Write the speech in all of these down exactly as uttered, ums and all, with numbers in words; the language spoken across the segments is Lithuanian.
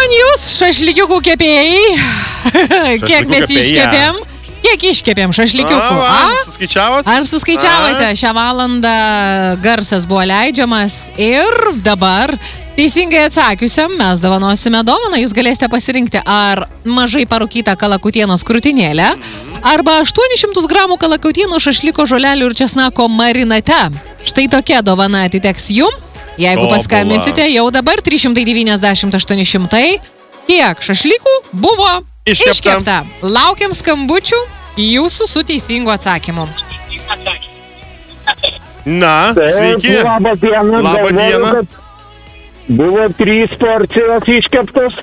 man jūs, šašlikiukų kepėjai? Kiek mes iškepėm? Kiek iškepėm šašlikiukų? A, a? Suskaičiavot? Ar suskaičiavote? Šią valandą garsas buvo leidžiamas ir dabar teisingai atsakiusiam mes dovanosime dovaną. Jūs galėsite pasirinkti ar mažai parūkytą kalakutienos krūtinėlę, arba aštuonis šimtus gramų kalakutienos šašliko žolelių ir česnako marinate. Štai tokia dovana atiteks jum. Jeigu Tobula. Paskambinsite jau dabar trys šimtai devyniasdešimt aštuoni šimtai, kiek šašlikų buvo Iškepta. iškepta. Laukiam skambučių jūsų su teisingu atsakymu. Na, sveiki. Labą dieną. Labą galvoju, dieną. kad Buvo trys porcijos iškeptos.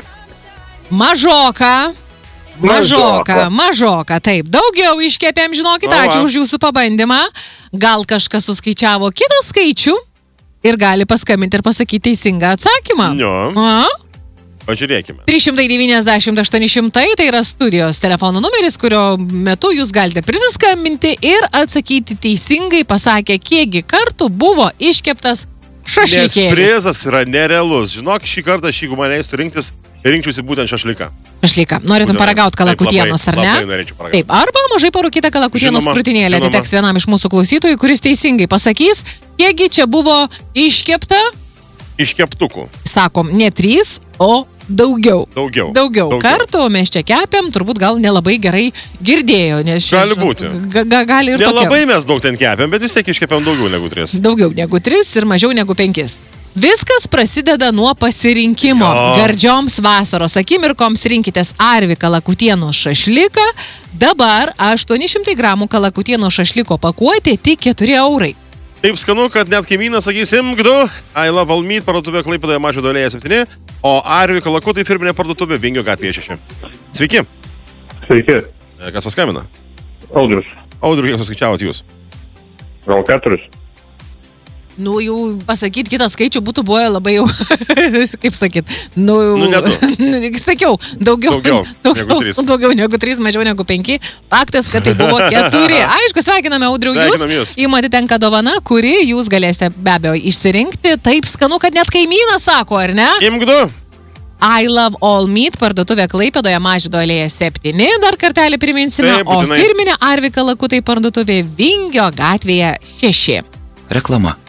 Mažoka. Mažoka, Mažoka. mažoka, taip. Daugiau iškepėm, žinokit, O, va. ačiū už jūsų pabandymą. Gal kažkas suskaičiavo kitą skaičių ir gali paskambinti ir pasakyti teisingą atsakymą. Jo. A? Pažiūrėkime. trys šimtai devyniasdešimt aštuoni šimtai, tai yra studijos telefono numeris, kurio metu jūs galite prisiskambinti ir atsakyti teisingai, pasakę, kiekgi kartų buvo iškeptas Nes šašlikėlis. prizas yra nerealus. Žinok, šį kartą, šį jeigu mane leistų rinktis, rinkčiausi būtent šašliką. Šašlyką. Norėtum Būtent. paragauti kalakutienos, Taip, ar ne? labai norėčiau paragauti. Taip, arba mažai parūkyta kalakutienos Žinoma, krūtinėlė žinoma. atiteks vienam iš mūsų klausytojų, kuris teisingai pasakys, kiekgi čia buvo iškepta, Iš keptukų. sakom, ne trys, o daugiau. Daugiau. Daugiau kartų mes čia kepėm, turbūt gal nelabai gerai girdėjo, nes čia, Gali būti. Ga, ga, gali ir tokia. Nelabai mes daug ten kepėm, bet vis tiek iškepėm daugiau negu tris. Daugiau negu tris ir mažiau negu penkis. Viskas prasideda nuo pasirinkimo. Jo. Gardžioms vasaros akimirkoms rinkitės arvi kalakutienos šašliką. Dabar aštuoni šimtai gramų kalakutienos šašliko pakuotė tik keturi eurai. Taip skanu, kad net kaimynas sakysim, gdu, I love all meat parduotuvė Klaipėdoje Mažvydo alėja septyni, o Arvi kalakutai firminė parduotuvė Vingio gatvėje šeši. Sveiki. Sveiki. E, Kas paskambina? Audrius. Audriu, kiek suskaičiavot jūs? Gal keturis? Nu, jau pasakyti kitą skaičių būtų buvę labai jau, kaip sakyt, nu, Nu, ne du. nu, sakiau, daugiau, Daugiau negu trys. daugiau negu trys, mažiau negu penki. Faktas, kad tai buvo keturi. Aišku, sveikiname, Audriu, Sveikinam jūs. jus. Įmate tenka dovana, kuri jūs galėsite be abejo išsirinkti. Taip skanu, kad net kaimynas sako, ar ne? Imgdu. I love all meat parduotuvė Klaipėdoje Mažvydo alėja septyni, dar kartelį priminsime, Taip, o būtinai. firminė Arvi kalakutai parduotuvė Vingio gatvėje šeši. Reklama.